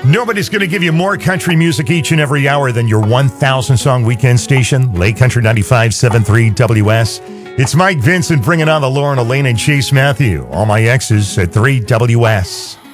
Nobody's going to give you more country music each and every hour than your 1,000-song weekend station, Lake Country 95.73 WS. It's Mike Vincent bringing on the Lauren, Elaine, and Chase Matthew. All my exes at 3 WS.